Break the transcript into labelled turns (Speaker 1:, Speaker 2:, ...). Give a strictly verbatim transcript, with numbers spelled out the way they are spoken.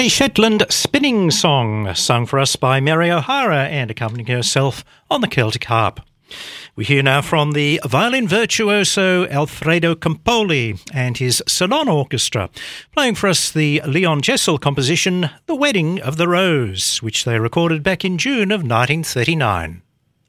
Speaker 1: A Shetland spinning song sung for us by Mary O'Hara and accompanying herself on the Celtic harp. We hear now from the violin virtuoso Alfredo Campoli and his Ceylon Orchestra, playing for us the Leon Jessel composition The Wedding of the Rose, which they recorded back in June of nineteen thirty-nine.